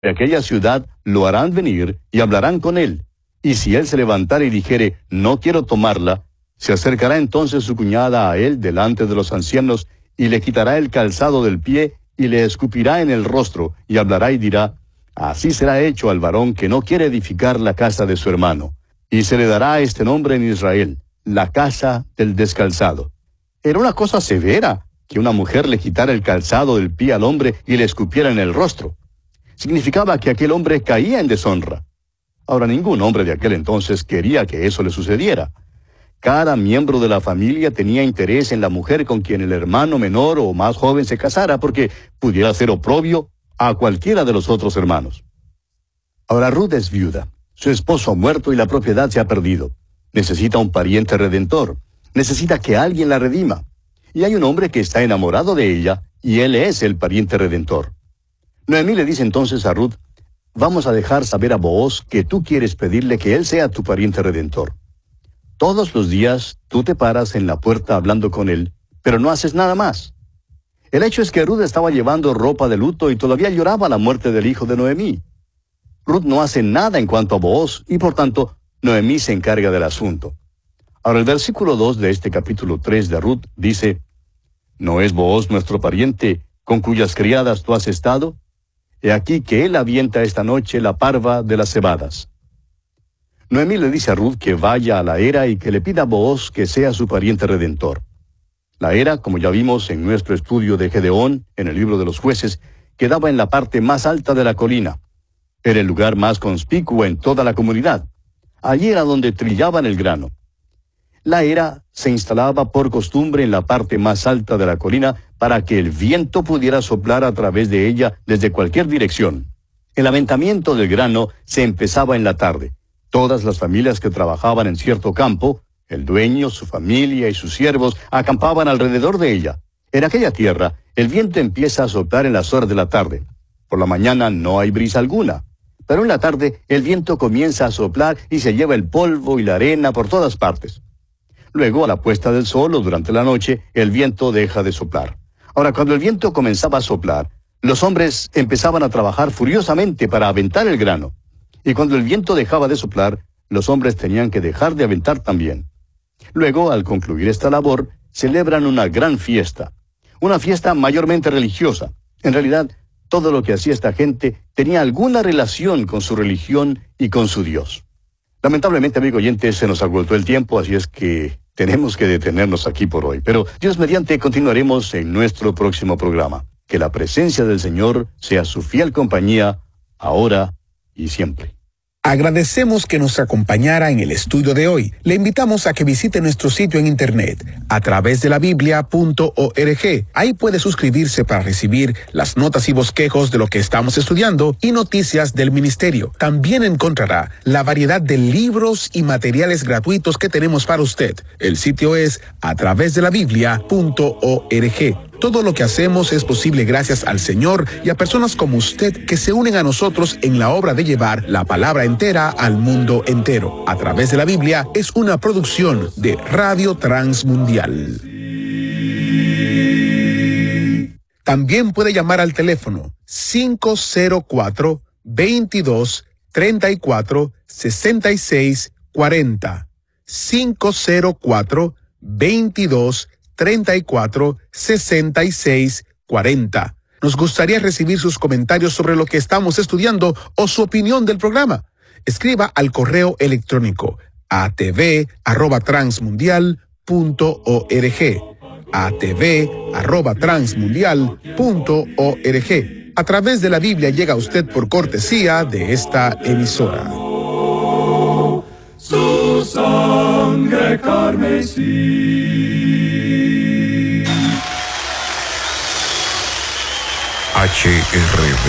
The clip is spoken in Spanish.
de aquella ciudad lo harán venir y hablarán con él. Y si él se levantare y dijere, no quiero tomarla, se acercará entonces su cuñada a él delante de los ancianos, y le quitará el calzado del pie, y le escupirá en el rostro, y hablará y dirá, así será hecho al varón que no quiere edificar la casa de su hermano. Y se le dará este nombre en Israel, la casa del descalzado. Era una cosa severa que una mujer le quitara el calzado del pie al hombre y le escupiera en el rostro. Significaba que aquel hombre caía en deshonra. Ahora, ningún hombre de aquel entonces quería que eso le sucediera. Cada miembro de la familia tenía interés en la mujer con quien el hermano menor o más joven se casara, porque pudiera ser oprobio a cualquiera de los otros hermanos. Ahora, Ruth es viuda. Su esposo ha muerto y la propiedad se ha perdido. Necesita un pariente redentor. Necesita que alguien la redima. Y hay un hombre que está enamorado de ella, y él es el pariente redentor. Noemí le dice entonces a Ruth, vamos a dejar saber a Booz que tú quieres pedirle que él sea tu pariente redentor. Todos los días tú te paras en la puerta hablando con él, pero no haces nada más. El hecho es que Ruth estaba llevando ropa de luto y todavía lloraba la muerte del hijo de Noemí. Ruth no hace nada en cuanto a Booz, y por tanto, Noemí se encarga del asunto. Ahora el versículo 2 de este capítulo 3 de Ruth dice, ¿no es Booz nuestro pariente, con cuyas criadas tú has estado? He aquí que él avienta esta noche la parva de las cebadas. Noemí le dice a Ruth que vaya a la era y que le pida a Booz que sea su pariente redentor. La era, como ya vimos en nuestro estudio de Gedeón, en el libro de los jueces, quedaba en la parte más alta de la colina. Era el lugar más conspicuo en toda la comunidad. Allí era donde trillaban el grano. La era se instalaba por costumbre en la parte más alta de la colina para que el viento pudiera soplar a través de ella desde cualquier dirección. El aventamiento del grano se empezaba en la tarde. Todas las familias que trabajaban en cierto campo, el dueño, su familia y sus siervos, acampaban alrededor de ella. En aquella tierra, el viento empieza a soplar en las horas de la tarde. Por la mañana no hay brisa alguna. Pero en la tarde el viento comienza a soplar y se lleva el polvo y la arena por todas partes. Luego, a la puesta del sol o durante la noche, el viento deja de soplar. Ahora, cuando el viento comenzaba a soplar, los hombres empezaban a trabajar furiosamente para aventar el grano. Y cuando el viento dejaba de soplar, los hombres tenían que dejar de aventar también. Luego, al concluir esta labor, celebran una gran fiesta. Una fiesta mayormente religiosa. En realidad, todo lo que hacía esta gente tenía alguna relación con su religión y con su Dios. Lamentablemente, amigo oyente, se nos agotó el tiempo, así es que tenemos que detenernos aquí por hoy. Pero Dios mediante continuaremos en nuestro próximo programa. Que la presencia del Señor sea su fiel compañía, ahora y siempre. Agradecemos que nos acompañara en el estudio de hoy. Le invitamos a que visite nuestro sitio en internet a través de la biblia.org. Ahí puede suscribirse para recibir las notas y bosquejos de lo que estamos estudiando y noticias del ministerio. También encontrará la variedad de libros y materiales gratuitos que tenemos para usted. El sitio es a través de la biblia.org. Todo lo que hacemos es posible gracias al Señor y a personas como usted que se unen a nosotros en la obra de llevar la palabra entera al mundo entero. A través de la Biblia es una producción de Radio Transmundial. También puede llamar al teléfono 504-22-34-6640. 504-22-34-6640. Nos gustaría recibir sus comentarios sobre lo que estamos estudiando o su opinión del programa. Escriba al correo electrónico atv@transmundial.org. atv@transmundial.org. A través de la Biblia llega a usted por cortesía de esta emisora. Su sangre carmesí. HRB